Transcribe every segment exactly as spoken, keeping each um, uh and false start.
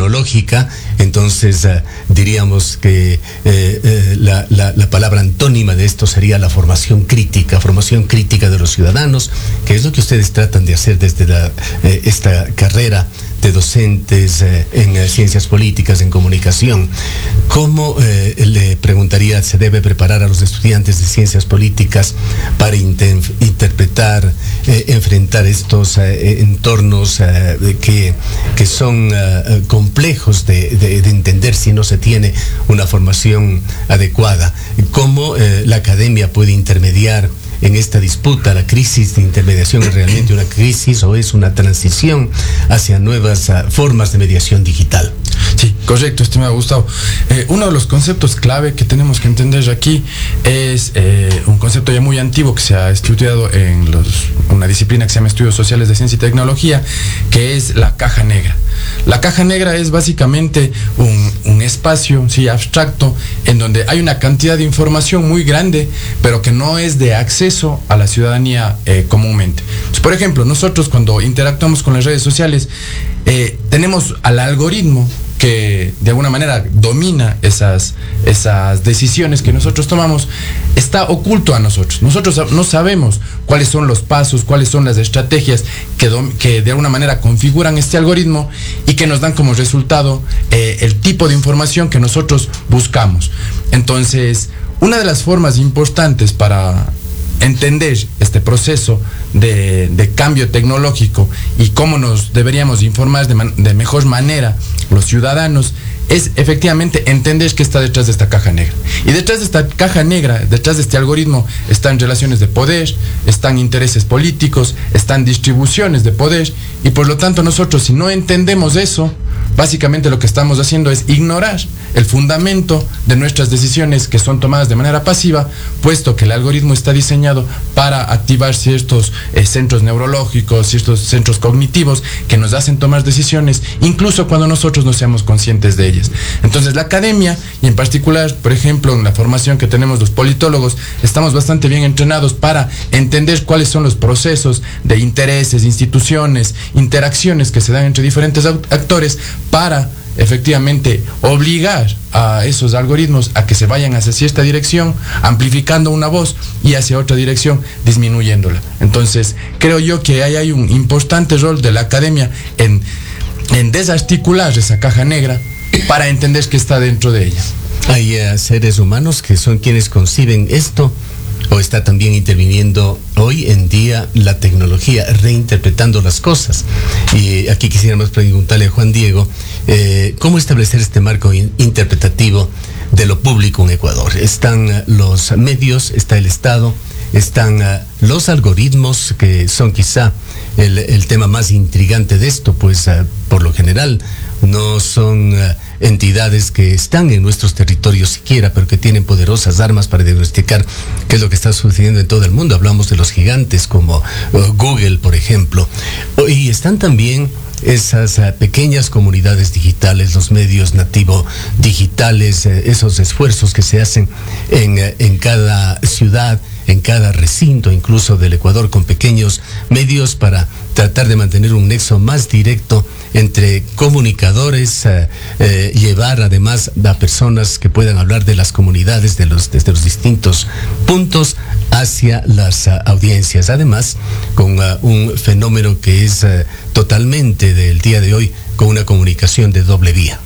tecnológica, entonces uh, diríamos que eh, eh, la, la, la palabra antónima de esto sería la formación crítica, formación crítica de los ciudadanos, que es lo que ustedes tratan de hacer desde la, eh, esta carrera de docentes eh, en eh, ciencias políticas, en comunicación. ¿Cómo, eh, le preguntaría, se debe preparar a los estudiantes de ciencias políticas para inter interpretar, eh, enfrentar estos eh, entornos eh, que, que son eh, complejos de, de, de entender si no se tiene una formación adecuada? ¿Cómo eh, la academia puede intermediar en esta disputa? La crisis de intermediación es realmente una crisis o es una transición hacia nuevas uh, formas de mediación digital. Sí, correcto, estimado Gustavo. Eh, uno de los conceptos clave que tenemos que entender aquí es eh, un concepto ya muy antiguo que se ha estudiado en los, una disciplina que se llama Estudios Sociales de Ciencia y Tecnología, que es la caja negra. La caja negra es básicamente un, un espacio, sí, abstracto, en donde hay una cantidad de información muy grande, pero que no es de acceso a la ciudadanía eh, comúnmente. Entonces, por ejemplo, nosotros cuando interactuamos con las redes sociales, eh, tenemos al algoritmo que de alguna manera domina esas, esas decisiones que nosotros tomamos, está oculto a nosotros. Nosotros no sabemos cuáles son los pasos, cuáles son las estrategias que, que de alguna manera configuran este algoritmo y que nos dan como resultado eh, el tipo de información que nosotros buscamos. Entonces, una de las formas importantes para entender este proceso de, de cambio tecnológico y cómo nos deberíamos informar de, man, de mejor manera los ciudadanos es efectivamente entender qué está detrás de esta caja negra. Y detrás de esta caja negra, detrás de este algoritmo, están relaciones de poder, están intereses políticos, están distribuciones de poder, y por lo tanto nosotros, si no entendemos eso, básicamente lo que estamos haciendo es ignorar el fundamento de nuestras decisiones que son tomadas de manera pasiva, puesto que el algoritmo está diseñado para activar ciertos eh, centros neurológicos, ciertos centros cognitivos que nos hacen tomar decisiones, incluso cuando nosotros no seamos conscientes de ellas. Entonces la academia, y en particular, por ejemplo, en la formación que tenemos los politólogos, estamos bastante bien entrenados para entender cuáles son los procesos de intereses, instituciones, interacciones que se dan entre diferentes actores para efectivamente obligar a esos algoritmos a que se vayan hacia cierta dirección, amplificando una voz, y hacia otra dirección, disminuyéndola. Entonces, creo yo que ahí hay un importante rol de la academia en, en desarticular esa caja negra para entender qué está dentro de ella. Hay uh, seres humanos que son quienes conciben esto, o está también interviniendo hoy en día la tecnología, reinterpretando las cosas. Y aquí quisiéramos preguntarle a Juan Diego, eh, ¿cómo establecer este marco in- interpretativo de lo público en Ecuador? Están uh, los medios, está el Estado, están uh, los algoritmos, que son quizá el, el tema más intrigante de esto, pues uh, por lo general no son uh, entidades que están en nuestros territorios siquiera, pero que tienen poderosas armas para diagnosticar qué es lo que está sucediendo en todo el mundo. Hablamos de los gigantes como uh, Google, por ejemplo. Y están también esas uh, pequeñas comunidades digitales, los medios nativo digitales, uh, esos esfuerzos que se hacen en, uh, en cada ciudad, en cada recinto, incluso del Ecuador, con pequeños medios para tratar de mantener un nexo más directo entre comunicadores, eh, eh, llevar además a personas que puedan hablar de las comunidades de los, desde los distintos puntos hacia las uh, audiencias. Además, con uh, un fenómeno que es uh, totalmente del día de hoy, con una comunicación de doble vía.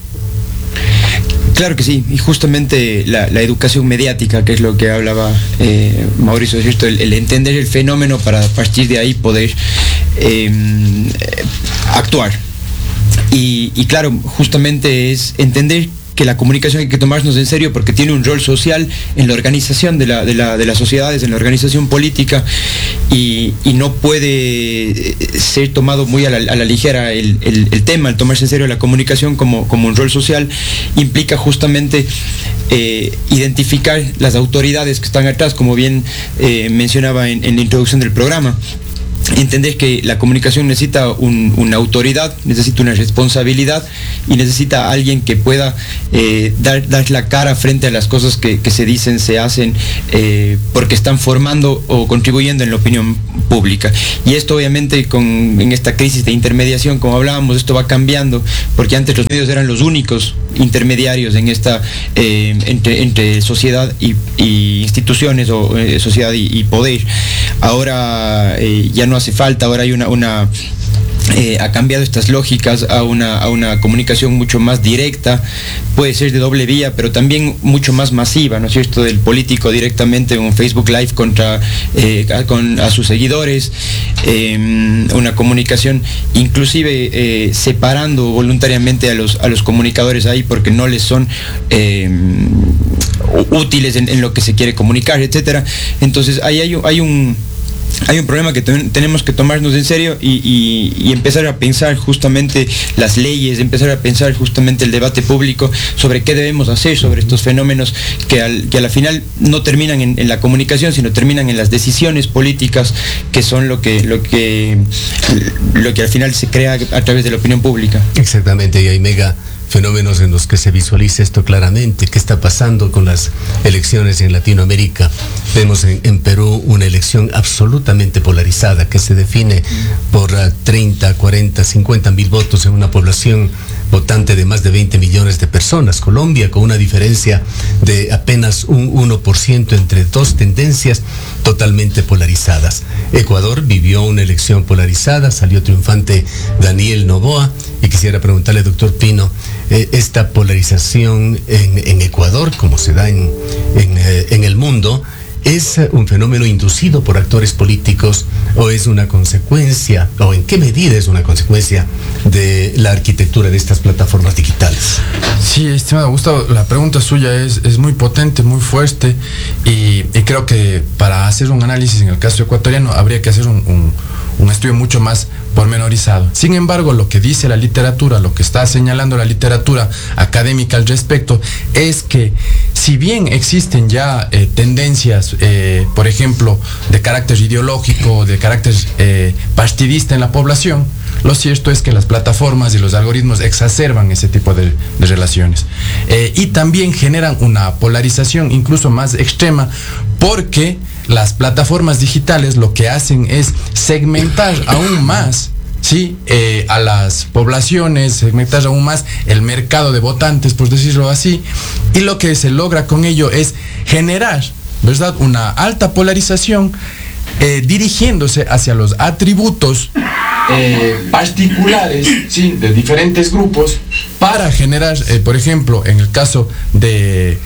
Claro que sí, y justamente la, la educación mediática, que es lo que hablaba eh, Mauricio, ¿cierto? El, el entender el fenómeno para a partir de ahí poder eh, actuar. Y, y claro, justamente es entender que la comunicación hay que tomarnos en serio porque tiene un rol social en la organización de, la, de, la, de las sociedades, en la organización política, y, y no puede ser tomado muy a la, a la ligera el, el, el tema. El tomarse en serio la comunicación como, como un rol social implica justamente eh, identificar las autoridades que están atrás, como bien eh, mencionaba en, en la introducción del programa. Entender que la comunicación necesita un, una autoridad, necesita una responsabilidad, y necesita alguien que pueda eh, dar, dar la cara frente a las cosas que, que se dicen, se hacen, eh, porque están formando o contribuyendo en la opinión pública. Y esto obviamente con, en esta crisis de intermediación, como hablábamos, esto va cambiando, porque antes los medios eran los únicos intermediarios en esta eh, entre, entre sociedad y, y instituciones, o eh, sociedad y, y poder. Ahora eh, ya no hace falta, ahora hay una, una Eh, ha cambiado estas lógicas a una, a una comunicación mucho más directa, puede ser de doble vía, pero también mucho más masiva, ¿no es cierto?, del político directamente en un Facebook Live contra eh, a, con, a sus seguidores, eh, una comunicación inclusive eh, separando voluntariamente a los, a los comunicadores ahí porque no les son eh, útiles en, en lo que se quiere comunicar, etcétera. Entonces ahí hay, hay un Hay un problema que ten, tenemos que tomarnos en serio y, y, y empezar a pensar justamente las leyes, empezar a pensar justamente el debate público sobre qué debemos hacer sobre estos fenómenos que, al, que a la final no terminan en, en la comunicación, sino terminan en las decisiones políticas, que son lo que, lo que, lo que al final se crea a través de la opinión pública. Exactamente, y hay mega fenómenos en los que se visualiza esto claramente. ¿Qué está pasando con las elecciones en Latinoamérica? Vemos en, en Perú una elección absolutamente polarizada que se define por uh, treinta, cuarenta, cincuenta mil votos en una población votante de más de veinte millones de personas. Colombia con una diferencia de apenas un uno por ciento entre dos tendencias totalmente polarizadas. Ecuador vivió una elección polarizada, salió triunfante Daniel Noboa, y quisiera preguntarle, doctor Pino, eh, esta polarización en, en Ecuador, como se da en, en, eh, en el mundo, ¿es un fenómeno inducido por actores políticos o es una consecuencia, o en qué medida es una consecuencia de la arquitectura de estas plataformas digitales? Sí, estimado Gustavo, la pregunta suya es, es muy potente, muy fuerte, y, y creo que para hacer un análisis en el caso ecuatoriano habría que hacer un, un, un estudio mucho más pormenorizado. Sin embargo, lo que dice la literatura, lo que está señalando la literatura académica al respecto, es que si bien existen ya eh, tendencias, eh, por ejemplo, de carácter ideológico, de carácter eh, partidista en la población, lo cierto es que las plataformas y los algoritmos exacerban ese tipo de, de relaciones. Eh, y también generan una polarización incluso más extrema, porque las plataformas digitales lo que hacen es segmentar aún más, ¿sí?, eh, a las poblaciones, segmentar aún más el mercado de votantes, por decirlo así, y lo que se logra con ello es generar, ¿verdad?, una alta polarización, eh, dirigiéndose hacia los atributos eh, particulares, ¿sí?, de diferentes grupos, para generar, eh, por ejemplo, en el caso de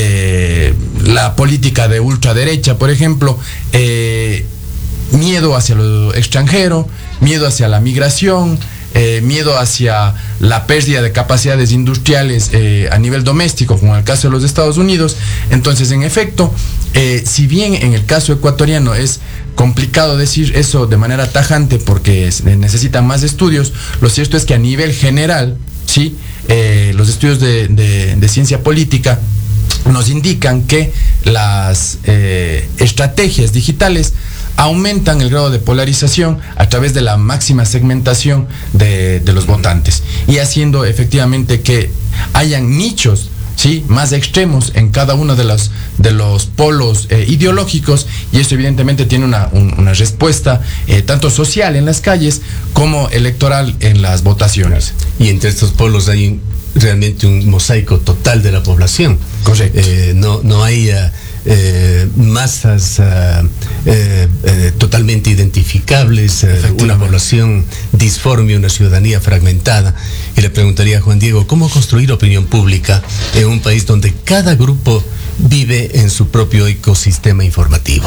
de la política de ultraderecha, por ejemplo, eh, miedo hacia lo extranjero, miedo hacia la migración, eh, miedo hacia la pérdida de capacidades industriales eh, a nivel doméstico, como en el caso de los Estados Unidos. Entonces, en efecto, eh, si bien en el caso ecuatoriano es complicado decir eso de manera tajante porque es, necesita más estudios, lo cierto es que a nivel general, ¿sí?, eh, los estudios de, de, de ciencia política nos indican que las eh, estrategias digitales aumentan el grado de polarización a través de la máxima segmentación de, de los votantes, y haciendo efectivamente que hayan nichos, ¿sí?, más extremos en cada uno de los, de los polos eh, ideológicos, y eso evidentemente tiene una, un, una respuesta eh, tanto social en las calles como electoral en las votaciones. Y entre estos polos hay un, realmente un mosaico total de la población. Correcto. Eh, no, no hay uh, eh, masas uh, eh, eh, totalmente identificables, eh, una población disforme, una ciudadanía fragmentada. Y le preguntaría a Juan Diego, ¿cómo construir opinión pública en un país donde cada grupo vive en su propio ecosistema informativo?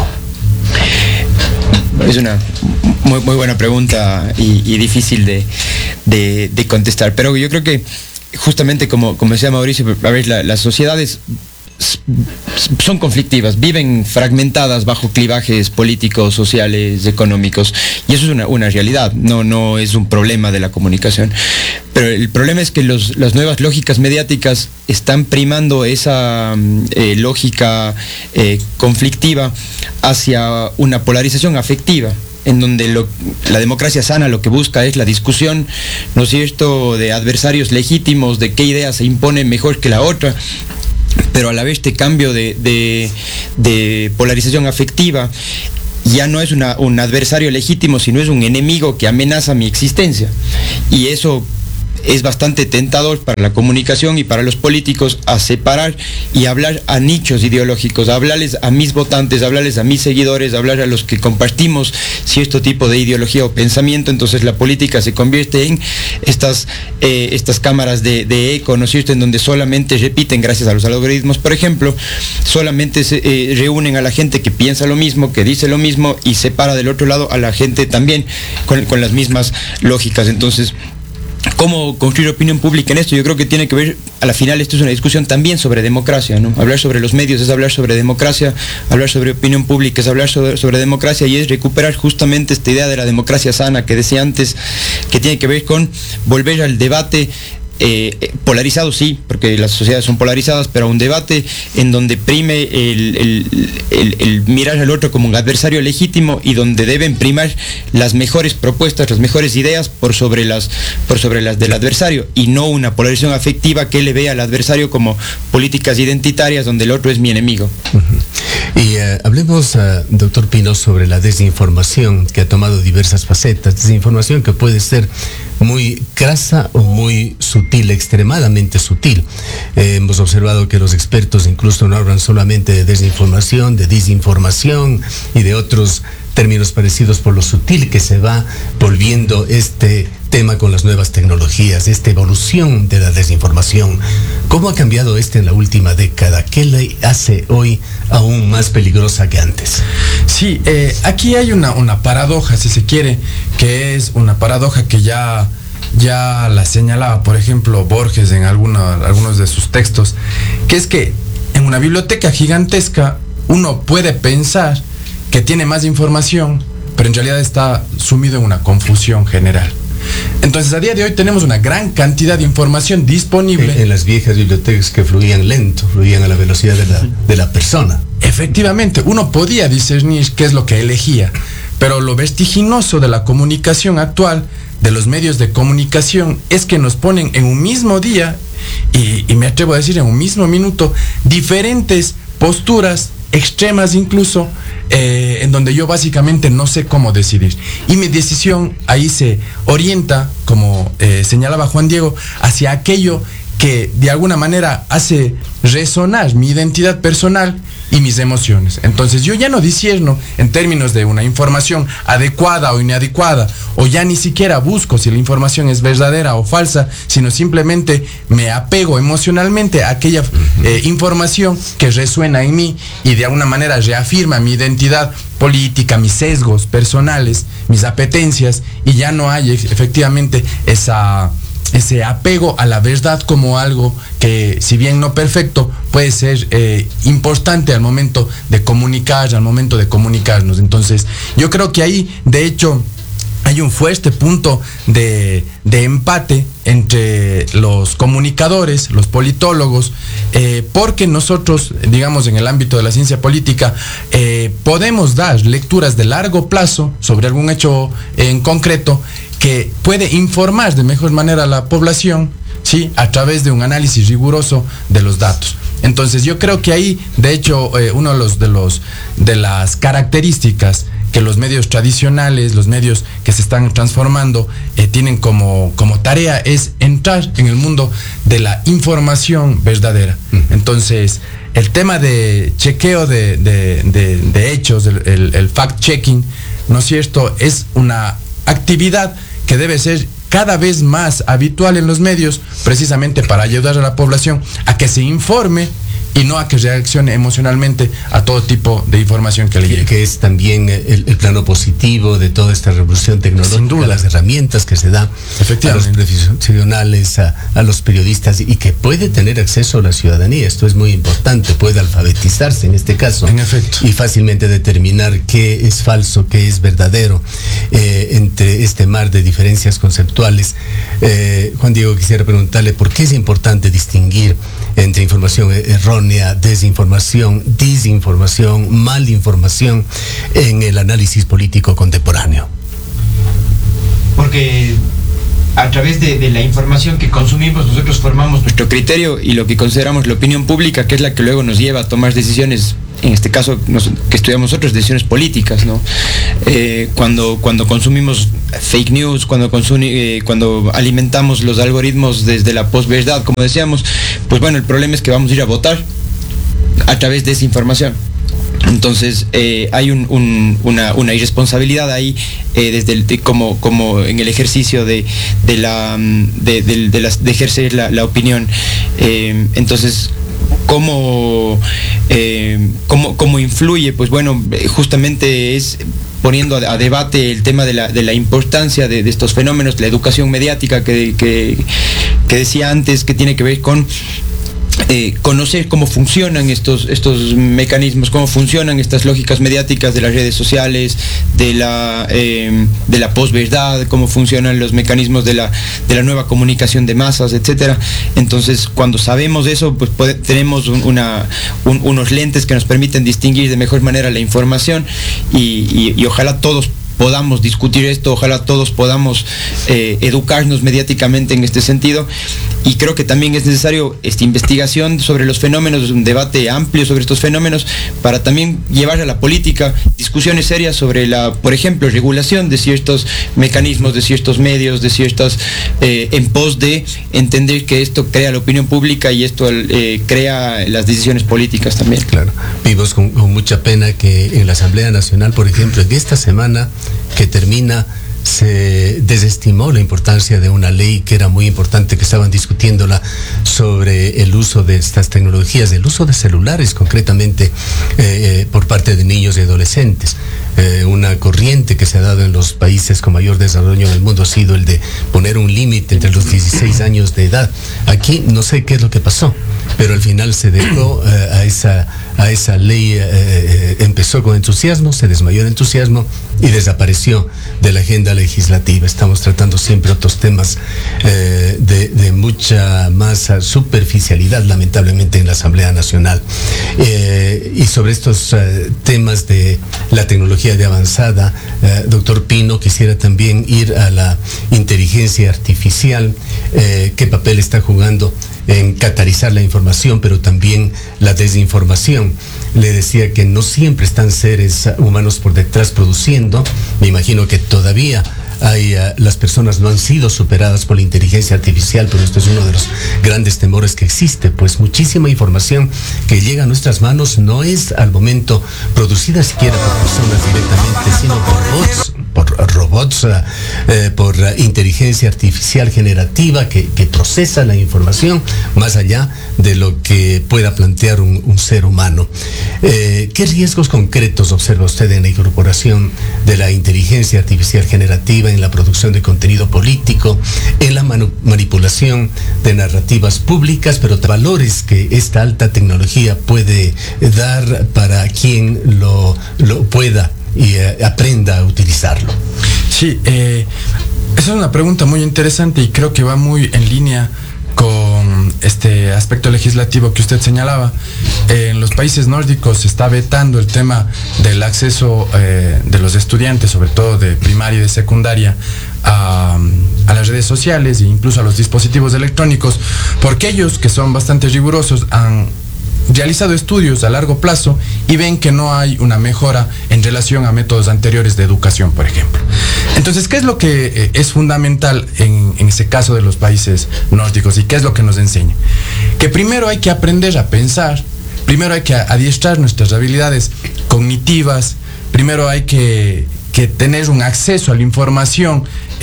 Es una muy, muy buena pregunta y, y difícil de, de, de contestar, pero yo creo que justamente como, como decía Mauricio, a ver, la, las sociedades son conflictivas, viven fragmentadas bajo clivajes políticos, sociales, económicos, y eso es una, una realidad, no, no es un problema de la comunicación. Pero el problema es que los, las nuevas lógicas mediáticas están primando esa eh, lógica eh, conflictiva hacia una polarización afectiva. en donde lo, la democracia sana lo que busca es la discusión, ¿no es cierto?, de adversarios legítimos, de qué idea se impone mejor que la otra, pero a la vez este cambio de, de, de polarización afectiva ya no es una, un adversario legítimo, sino es un enemigo que amenaza mi existencia. Y eso es bastante tentador para la comunicación y para los políticos, a separar y hablar a nichos ideológicos, a hablarles a mis votantes, a hablarles a mis seguidores, a hablar a los que compartimos cierto tipo de ideología o pensamiento. Entonces la política se convierte en estas, eh, estas cámaras de, de eco, ¿no es cierto?, en donde solamente repiten, gracias a los algoritmos, por ejemplo, solamente se eh, reúnen a la gente que piensa lo mismo, que dice lo mismo, y separa del otro lado a la gente también con, con las mismas lógicas. Entonces, ¿cómo construir opinión pública en esto? Yo creo que tiene que ver, a la final esto es una discusión también sobre democracia, ¿no? Hablar sobre los medios es hablar sobre democracia, hablar sobre opinión pública es hablar sobre, sobre democracia, y es recuperar justamente esta idea de la democracia sana que decía antes, que tiene que ver con volver al debate Eh, polarizado, sí, porque las sociedades son polarizadas, pero un debate en donde prime el, el, el, el mirar al otro como un adversario legítimo, y donde deben primar las mejores propuestas, las mejores ideas por sobre las, por sobre las del adversario, y no una polarización afectiva que le vea al adversario como políticas identitarias donde el otro es mi enemigo. Uh-huh. Y uh, hablemos, uh, doctor Pino, sobre la desinformación, que ha tomado diversas facetas. Desinformación que puede ser muy crasa o muy sutil, extremadamente sutil. Eh, hemos observado que los expertos incluso no hablan solamente de desinformación, de desinformación y de otros términos parecidos, por lo sutil que se va volviendo este tema con las nuevas tecnologías, esta evolución de la desinformación. ¿Cómo ha cambiado este en la última década? ¿Qué le hace hoy aún más peligrosa que antes? Sí, eh, aquí hay una, una paradoja, si se quiere, que es una paradoja que ya, ya la señalaba, por ejemplo, Borges en alguna, algunos de sus textos, que es que en una biblioteca gigantesca uno puede pensar que tiene más información, pero en realidad está sumido en una confusión general. Entonces, a día de hoy tenemos una gran cantidad de información disponible. En, en las viejas bibliotecas que fluían lento, fluían a la velocidad de la, de la persona. Efectivamente, uno podía discernir qué es lo que elegía, pero lo vertiginoso de la comunicación actual, de los medios de comunicación, es que nos ponen en un mismo día, y, y me atrevo a decir en un mismo minuto, diferentes posturas extremas incluso, eh, en donde yo básicamente no sé cómo decidir. Y mi decisión ahí se orienta, como eh, señalaba Juan Diego, hacia aquello que de alguna manera hace resonar mi identidad personal y mis emociones. Entonces yo ya no discierno en términos de una información adecuada o inadecuada, o ya ni siquiera busco si la información es verdadera o falsa, sino simplemente me apego emocionalmente a aquella eh, información que resuena en mí y de alguna manera reafirma mi identidad política, mis sesgos personales, mis apetencias, y ya no hay efectivamente esa... ese apego a la verdad como algo que, si bien no perfecto, puede ser eh, importante al momento de comunicar, al momento de comunicarnos. Entonces, yo creo que ahí, de hecho, hay un fuerte punto de, de empate entre los comunicadores, los politólogos, eh, porque nosotros, digamos, en el ámbito de la ciencia política, eh, podemos dar lecturas de largo plazo sobre algún hecho en concreto, que puede informar de mejor manera a la población, ¿sí?, a través de un análisis riguroso de los datos. Entonces yo creo que ahí, de hecho, eh, uno de los, de los de las características que los medios tradicionales, los medios que se están transformando, eh, tienen como, como tarea es entrar en el mundo de la información verdadera. Entonces, el tema de chequeo de, de, de, de hechos, el, el, el fact-checking, ¿no es cierto?, es una actividad que debe ser cada vez más habitual en los medios, precisamente para ayudar a la población a que se informe y no a que reaccione emocionalmente a todo tipo de información que le llegue. Que es también el, el plano positivo de toda esta revolución tecnológica, sin duda, las herramientas que se da a los profesionales, a, a los periodistas, y que puede tener acceso a la ciudadanía. Esto es muy importante, puede alfabetizarse en este caso. En efecto. Y fácilmente determinar qué es falso, qué es verdadero, eh, entre este mar de diferencias conceptuales. Eh, Juan Diego, quisiera preguntarle por qué es importante distinguir entre información errónea errónea, desinformación, desinformación, malinformación en el análisis político contemporáneo? Porque a través de, de la información que consumimos, nosotros formamos nuestro criterio y lo que consideramos la opinión pública, que es la que luego nos lleva a tomar decisiones, en este caso nos, que estudiamos nosotros, decisiones políticas, ¿no? Eh, cuando, cuando consumimos fake news, cuando, consumi, eh, cuando alimentamos los algoritmos desde la posverdad, como decíamos, pues bueno, el problema es que vamos a ir a votar a través de esa información. Entonces eh, hay un, un, una, una irresponsabilidad ahí eh, desde el, de, como, como en el ejercicio de, de, la, de, de, de, las, de ejercer la, la opinión. Eh, entonces, ¿cómo, eh, cómo, cómo influye? Pues bueno, justamente es poniendo a, a debate el tema de la, de la importancia de, de estos fenómenos, la educación mediática que, que, que decía antes, que tiene que ver con Eh, conocer cómo funcionan estos, estos mecanismos, cómo funcionan estas lógicas mediáticas de las redes sociales, de la, eh, de la posverdad, cómo funcionan los mecanismos de la, de la nueva comunicación de masas, etcétera. Entonces, cuando sabemos eso, pues puede, tenemos un, una, un, unos lentes que nos permiten distinguir de mejor manera la información y, y, y ojalá todos podamos discutir esto, ojalá todos podamos eh, educarnos mediáticamente en este sentido, y creo que también es necesario esta investigación sobre los fenómenos, un debate amplio sobre estos fenómenos, para también llevar a la política discusiones serias sobre la, por ejemplo, regulación de ciertos mecanismos, de ciertos medios, de ciertas, eh, en pos de entender que esto crea la opinión pública y esto eh, crea las decisiones políticas también. Claro, vimos con, con mucha pena que en la Asamblea Nacional, por ejemplo, en esta semana que termina, se desestimó la importancia de una ley que era muy importante, que estaban discutiéndola, sobre el uso de estas tecnologías, el uso de celulares concretamente eh, por parte de niños y adolescentes. Eh, una corriente que se ha dado en los países con mayor desarrollo en el mundo ha sido el de poner un límite entre los dieciséis años de edad. Aquí no sé qué es lo que pasó, pero al final se dejó eh, a esa a esa ley, eh, eh, empezó con entusiasmo, se desmayó de entusiasmo y desapareció de la agenda legislativa. Estamos tratando siempre otros temas eh, de, de mucha más superficialidad, lamentablemente, en la Asamblea Nacional. Eh, y sobre estos eh, temas de la tecnología de avanzada, eh, doctor Pino, quisiera también ir a la inteligencia artificial. Eh, ¿qué papel está jugando en catalizar la información, pero también la desinformación? Le decía que no siempre están seres humanos por detrás produciendo. Me imagino que todavía hay, uh, las personas no han sido superadas por la inteligencia artificial, pero esto es uno de los grandes temores que existe, pues muchísima información que llega a nuestras manos no es al momento producida siquiera por personas directamente, sino por bots, por robots, uh, eh, por uh, inteligencia artificial generativa que, que procesa la información más allá de lo que pueda plantear un, un ser humano. Eh, ¿Qué riesgos concretos observa usted en la incorporación de la inteligencia artificial generativa en la producción de contenido político, en la manu- manipulación de narrativas públicas, pero valores que esta alta tecnología puede dar para quien lo, lo pueda y eh, aprenda a utilizarlo? Sí, eh, esa es una pregunta muy interesante y creo que va muy en línea con este aspecto legislativo que usted señalaba. Eh, en los países nórdicos se está vetando el tema del acceso eh, de los estudiantes, sobre todo de primaria y de secundaria, a, a las redes sociales e incluso a los dispositivos electrónicos, porque ellos, que son bastante rigurosos, han realizado estudios a largo plazo y ven que no hay una mejora en relación a métodos anteriores de educación, por ejemplo. Entonces, ¿qué es lo que eh, es fundamental en, en ese caso de los países nórdicos y qué es lo que nos enseña? Que primero hay que aprender a pensar, primero hay que adiestrar nuestras habilidades cognitivas, primero hay que, que tener un acceso a la información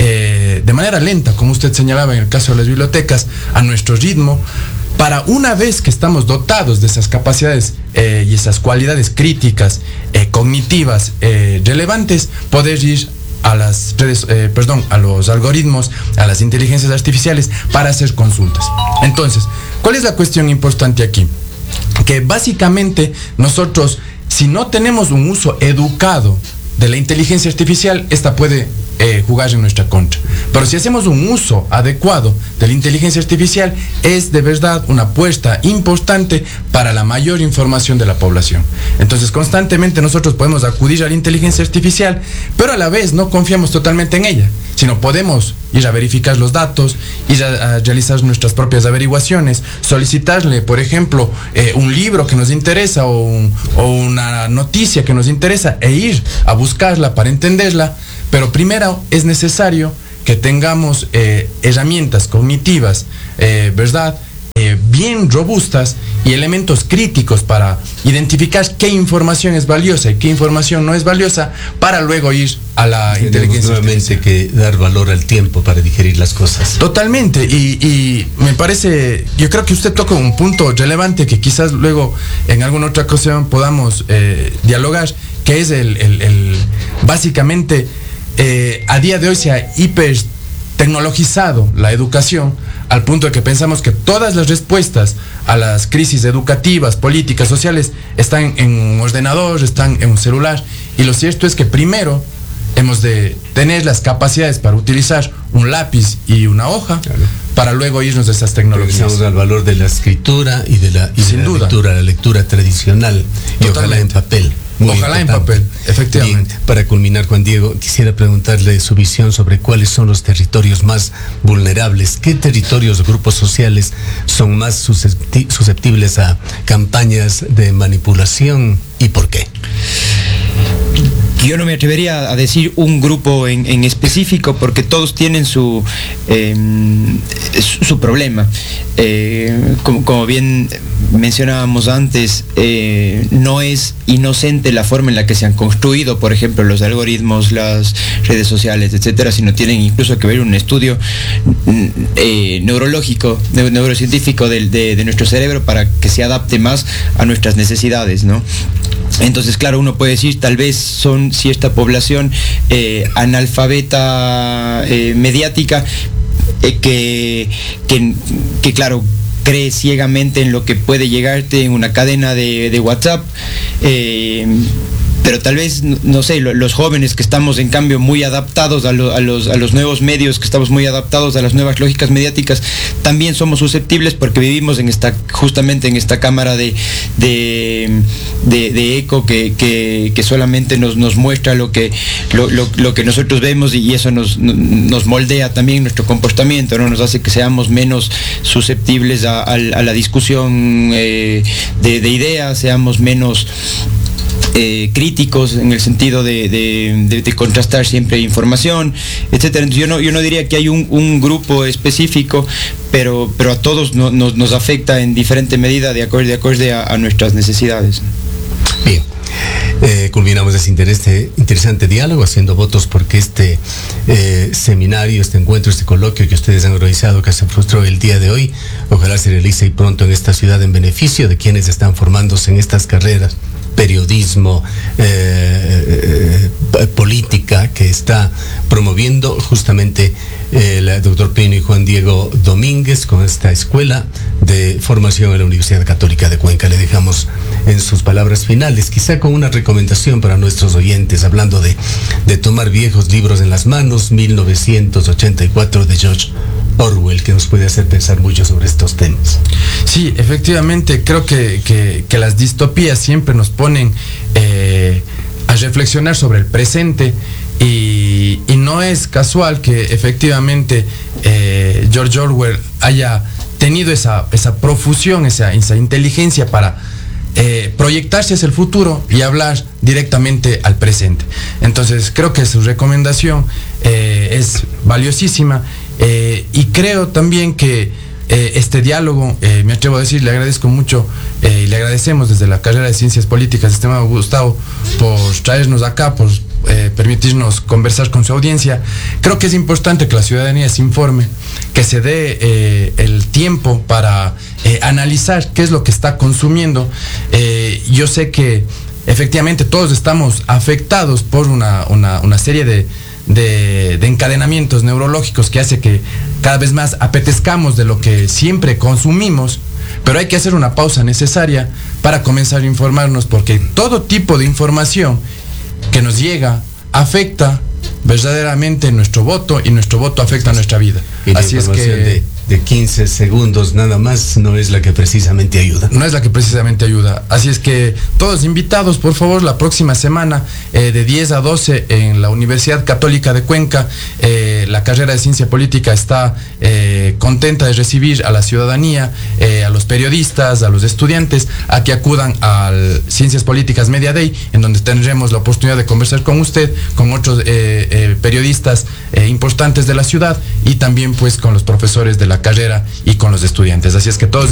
eh, de manera lenta, como usted señalaba en el caso de las bibliotecas, a nuestro ritmo, para una vez que estamos dotados de esas capacidades eh, y esas cualidades críticas, eh, cognitivas, eh, relevantes, poder ir a las redes, eh, perdón, a los algoritmos, a las inteligencias artificiales para hacer consultas. Entonces, ¿cuál es la cuestión importante aquí? Que básicamente nosotros, si no tenemos un uso educado de la inteligencia artificial, esta puede eh, jugar en nuestra contra. Pero si hacemos un uso adecuado de la inteligencia artificial, es de verdad una apuesta importante para la mayor información de la población. Entonces, constantemente nosotros podemos acudir a la inteligencia artificial, pero a la vez no confiamos totalmente en ella, sino podemos ir a verificar los datos, ir a, a realizar nuestras propias averiguaciones, solicitarle, por ejemplo, eh, un libro que nos interesa o, un, o una noticia que nos interesa e ir a buscarla para entenderla, pero primero es necesario que tengamos eh, herramientas cognitivas, eh, ¿verdad?, Eh, bien robustas y elementos críticos para identificar qué información es valiosa y qué información no es valiosa, para luego ir a la Tenemos inteligencia nuevamente artificial. que dar valor al tiempo para digerir las cosas. Totalmente, y, y me parece, yo creo que usted toca un punto relevante que quizás luego en alguna otra ocasión podamos eh, dialogar, que es el, el, el básicamente eh, a día de hoy se ha hiper tecnologizado la educación al punto de que pensamos que todas las respuestas a las crisis educativas, políticas, sociales están en un ordenador, están en un celular, y lo cierto es que primero hemos de tener las capacidades para utilizar un lápiz y una hoja, claro, para luego irnos de esas tecnologías. Regresamos al valor de la escritura y de la, y de la lectura, la lectura tradicional. Totalmente. Y ojalá en papel. Muy Ojalá importante. En papel, efectivamente. Bien, para culminar, Juan Diego, quisiera preguntarle su visión sobre cuáles son los territorios más vulnerables. ¿Qué territorios o grupos sociales son más susceptibles a campañas de manipulación y por qué? Yo no me atrevería a decir un grupo en, en específico, porque todos tienen su, eh, su, su problema. Eh, como, como bien mencionábamos antes, eh, no es inocente la forma en la que se han construido, por ejemplo, los algoritmos, las redes sociales, etcétera, sino tienen incluso que ver un estudio eh, neurológico, neurocientífico de, de, de nuestro cerebro para que se adapte más a nuestras necesidades, ¿no? Entonces, claro, uno puede decir, tal vez son cierta población eh, analfabeta eh, mediática eh, que, que, que, claro, cree ciegamente en lo que puede llegarte en una cadena de, de WhatsApp. Eh, pero tal vez, no sé, los jóvenes que estamos en cambio muy adaptados a, lo, a, los, a los nuevos medios, que estamos muy adaptados a las nuevas lógicas mediáticas, también somos susceptibles porque vivimos en esta, justamente en esta cámara de, de, de, de eco que, que, que solamente nos, nos muestra lo que, lo, lo, lo que nosotros vemos, y eso nos, nos moldea también nuestro comportamiento, ¿no? Nos hace que seamos menos susceptibles a, a, a la discusión eh, de, de ideas, seamos menos Eh, críticos en el sentido de, de, de, de contrastar siempre información, etcétera. Entonces, yo no, yo no diría que hay un, un grupo específico, pero, pero a todos no, nos, nos afecta en diferente medida de acorde, de acorde a, a nuestras necesidades. Bien. Eh, culminamos ese interés, interesante diálogo, haciendo votos porque este eh, seminario, este encuentro, este coloquio que ustedes han organizado, que se frustró el día de hoy, ojalá se realice y pronto en esta ciudad en beneficio de quienes están formándose en estas carreras, periodismo, eh, eh, política, que está promoviendo justamente el doctor Pino y Juan Diego Domínguez con esta escuela de formación en la Universidad Católica de Cuenca. Le dejamos en sus palabras finales, quizá con una recomendación para nuestros oyentes, hablando de, de tomar viejos libros en las manos, mil novecientos ochenta y cuatro de George Orwell, que nos puede hacer pensar mucho sobre estos temas. Sí, efectivamente, creo que, que, que las distopías siempre nos ponen eh, a reflexionar sobre el presente, y, y no es casual que efectivamente eh, George Orwell haya tenido esa, esa profusión, esa, esa inteligencia para eh, proyectarse hacia el futuro y hablar directamente al presente. Entonces creo que su recomendación eh, es valiosísima. Eh, y creo también que eh, este diálogo, eh, me atrevo a decir, le agradezco mucho eh, y le agradecemos desde la carrera de Ciencias Políticas, estimado Gustavo, por traernos acá, por eh, permitirnos conversar con su audiencia. Creo que es importante que la ciudadanía se informe, que se dé eh, el tiempo para eh, analizar qué es lo que está consumiendo. Eh, yo sé que efectivamente todos estamos afectados por una, una, una serie de De, de encadenamientos neurológicos que hace que cada vez más apetezcamos de lo que siempre consumimos, pero hay que hacer una pausa necesaria para comenzar a informarnos, porque todo tipo de información que nos llega afecta verdaderamente nuestro voto y nuestro voto afecta a nuestra vida. Y la Así es que de, de quince segundos nada más no es la que precisamente ayuda. No es la que precisamente ayuda. Así es que todos invitados, por favor, la próxima semana eh, de diez a doce en la Universidad Católica de Cuenca, eh, la carrera de Ciencia Política está eh, contenta de recibir a la ciudadanía, eh, a los periodistas, a los estudiantes, a que acudan al Ciencias Políticas Media Day, en donde tendremos la oportunidad de conversar con usted, con otros eh, eh, periodistas eh, importantes de la ciudad y también pues con los profesores de la carrera y con los estudiantes. Así es que todos